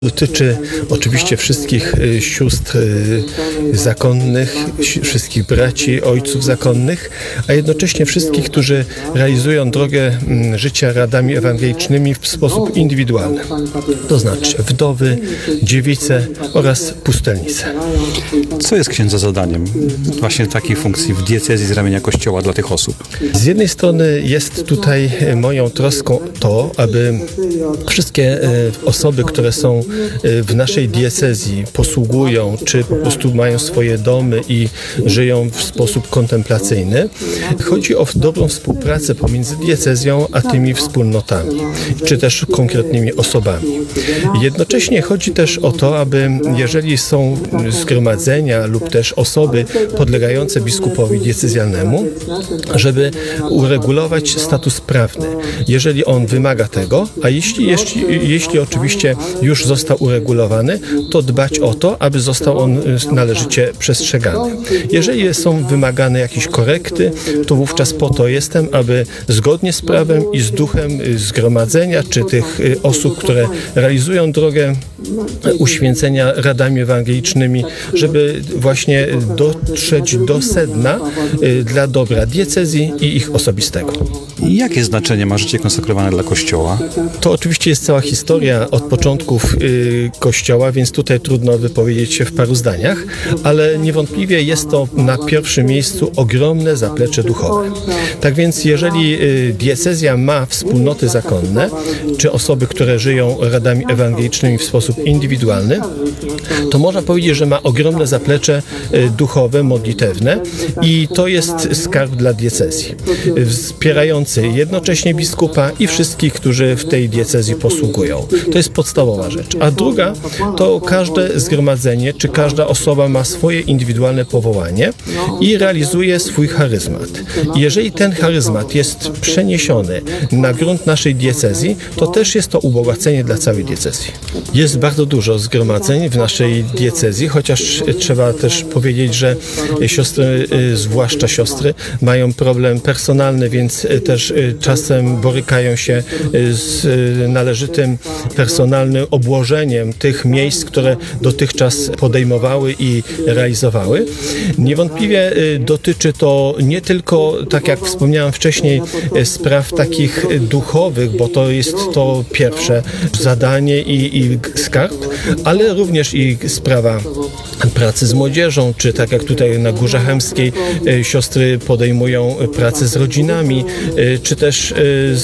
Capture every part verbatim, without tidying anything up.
Dotyczy oczywiście wszystkich sióstr zakonnych, wszystkich braci, ojców zakonnych, a jednocześnie wszystkich, którzy realizują drogę życia radami ewangelicznymi w sposób indywidualny. To znaczy wdowy, dziewice oraz pustelnice. Co jest księdza zadaniem właśnie takiej funkcji w diecezji z ramienia Kościoła dla tych osób? Z jednej strony jest tutaj moją troską to, aby wszystkie osoby, które są w naszej diecezji, posługują, czy po prostu mają swoje domy i żyją w sposób kontemplacyjny. Chodzi o dobrą współpracę pomiędzy diecezją a tymi wspólnotami, czy też konkretnymi osobami. Jednocześnie chodzi też o to, aby jeżeli są zgromadzenia lub też osoby podlegające biskupowi diecezjalnemu, żeby uregulować status prawny, jeżeli on wymaga tego, a jeśli, jeśli, jeśli oczywiście już został uregulowany, to dbać o to, aby został on należycie przestrzegany. Jeżeli są wymagane jakieś korekty, to wówczas po to jestem, aby zgodnie z prawem i z duchem zgromadzenia, czy tych osób, które realizują drogę uświęcenia radami ewangelicznymi, żeby właśnie dotrzeć do sedna dla dobra diecezji i ich osobistego. Jakie znaczenie ma życie konsekrowane dla Kościoła? To oczywiście jest cała historia od początków y, Kościoła, więc tutaj trudno wypowiedzieć się w paru zdaniach, ale niewątpliwie jest to na pierwszym miejscu ogromne zaplecze duchowe. Tak więc jeżeli y, diecezja ma wspólnoty zakonne, czy osoby, które żyją radami ewangelicznymi w sposób indywidualny, to można powiedzieć, że ma ogromne zaplecze y, duchowe, modlitewne i to jest skarb dla diecezji, wspierający jednocześnie biskupa i wszystkich, którzy w tej diecezji posługują. To jest podstawowa rzecz. A druga, to każde zgromadzenie, czy każda osoba ma swoje indywidualne powołanie i realizuje swój charyzmat. I jeżeli ten charyzmat jest przeniesiony na grunt naszej diecezji, to też jest to ubogacenie dla całej diecezji. Jest bardzo dużo zgromadzeń w naszej diecezji, chociaż trzeba też powiedzieć, że siostry, zwłaszcza siostry, mają problem personalny, więc też czasem borykają się z należytym personalnym obłożeniem tych miejsc, które dotychczas podejmowały i realizowały. Niewątpliwie dotyczy to nie tylko, tak jak wspomniałem wcześniej, spraw takich duchowych, bo to jest to pierwsze zadanie i, i skarb, ale również i sprawa pracy z młodzieżą, czy tak jak tutaj na Górze Chełmskiej siostry podejmują pracę z rodzinami, czy też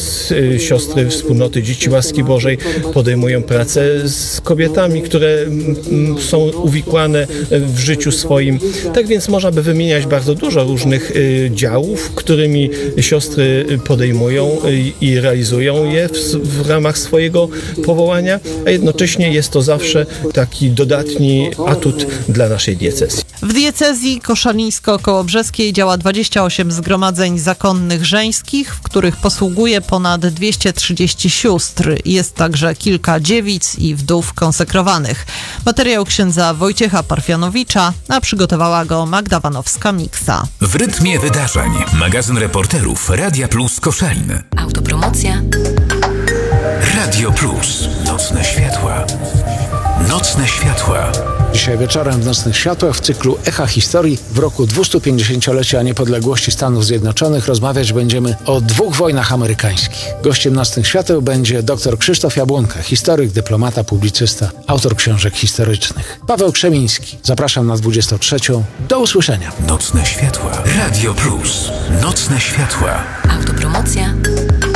siostry wspólnoty Dzieci Łaski Bożej podejmują pracę z kobietami, które są uwikłane w życiu swoim. Tak więc można by wymieniać bardzo dużo różnych działów, którymi siostry podejmują i realizują je w, w ramach swojego powołania, a jednocześnie jest to zawsze taki dodatni atut dla naszej diecezji. W diecezji koszalińsko-kołobrzeskiej działa dwadzieścia osiem zgromadzeń zakonnych żeńskich, w których posługuje ponad dwieście trzydzieści sióstr. Jest także kilka dziewic i wdów konsekrowanych. Materiał księdza Wojciecha Parfianowicza, a przygotowała go Magda Wanowska-Miksa. W rytmie wydarzeń. Magazyn reporterów Radia Plus Koszalin. Autopromocja. Radio Plus. Nocne światła. Nocne światła. Dzisiaj wieczorem w Nocnych Światłach w cyklu Echa Historii w roku dwustupięćdziesięciolecia niepodległości Stanów Zjednoczonych rozmawiać będziemy o dwóch wojnach amerykańskich. Gościem Nocnych Świateł będzie dr Krzysztof Jabłonka, historyk, dyplomata, publicysta, autor książek historycznych. Paweł Krzemiński. Zapraszam na dwudziestą trzecią. Do usłyszenia. Nocne światła. Radio Plus. Nocne światła. Autopromocja.